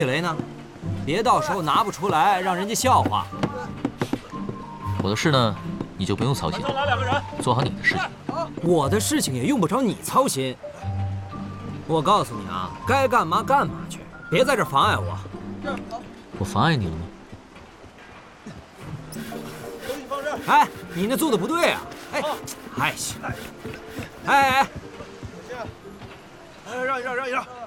雷呢？别到时候拿不出来，让人家笑话。 我的事呢，你就不用操心，做好你的事情。 我的事情也用不着你操心。我告诉你啊，该干嘛干嘛去，别在这妨碍我。 我妨碍你了吗？ 哎，你那做的不对啊！哎，哎，哎， 让一让，让一让。